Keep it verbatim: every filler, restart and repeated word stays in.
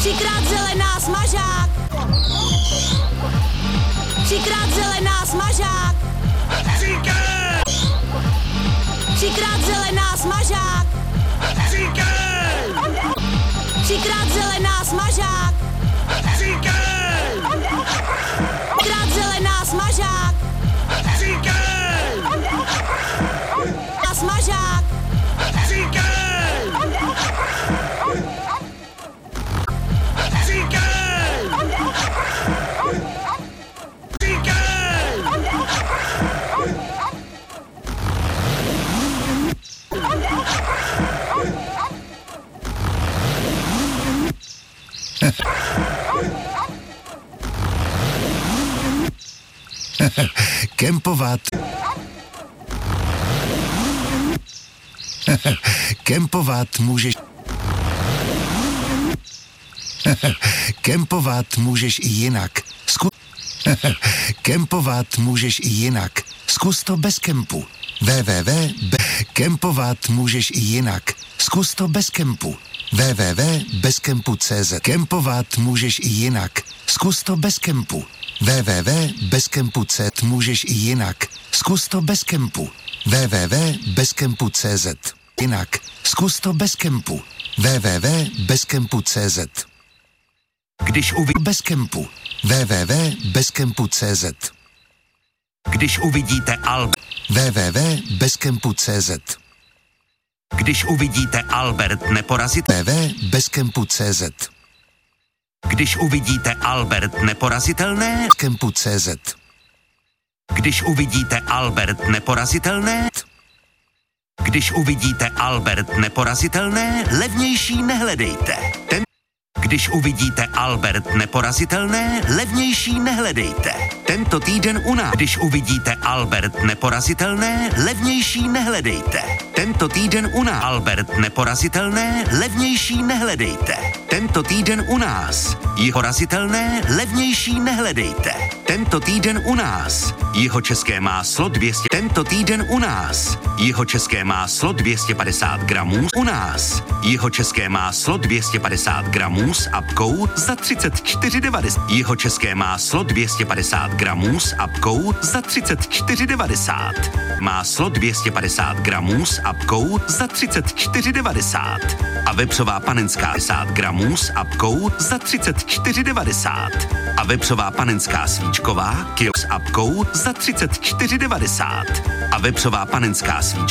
Třikrát zelená smažák. Třikrát zelená smažák. Říkej! Třikrát zelená smažák. Říkej! Třikrát zelená smažák. Říkej! Třikrát zelená smažák. Říkej! Smažák. Říkej! Říkej! Říkej! Kempovat. Kempovat můžeš. Kempovat můžeš i jinak. Zku... Kempovat můžeš i jinak. Zkus to bez kempu. www. Kempovat můžeš i jinak. Zkus to bez kempu. www tečka bezkempu tečka cé zet. Kempovat můžeš i jinak. Zkus to bez kempu. www tečka bezkempu tečka cé zet. Můžeš i jinak. Zkus to bez kempu. www tečka bezkempu tečka cé zet. Jinak. Zkus to bez kempu. www tečka bezkempu tečka cé zet. Když uvidíte bez kempu. www tečka bezkempu tečka cé zet. Když uvidíte Albert. www tečka bezkempu tečka cé zet. Když uvidíte Albert neporazitelný. www tečka bezkempu tečka cé zet. Když uvidíte Albert neporazitelné. Kempu tečka cé zet. Když uvidíte Albert neporazitelné. Když uvidíte Albert neporazitelné, levnější nehledejte. Ten Když uvidíte Albert neporazitelné, levnější nehledejte. Tento týden u nás. Když uvidíte Albert neporazitelné, levnější nehledejte. Tento týden u nás. Albert neporazitelné, levnější nehledejte. Tento týden u nás. Jihorazitelné, levnější nehledejte. Tento týden u nás. Jihočeské máslo dvě stě. Tento týden u nás. Jihočeské máslo dvě stě padesát gramů u nás. Jihočeské máslo dvě stě padesát gramů s apkou za třicet čtyři devadesát. Jihočeské máslo dvě stě padesát gramů s apkou za třicet čtyři devadesát. Máslo dvě stě padesát gramů s apkou za třicet čtyři devadesát. A vepřová panenská padesát gramů s apkou za třicet čtyři devadesát. A vepřová panenská svíčková kilo s apkou za třicet čtyři devadesát. A vepřová panenská svíčková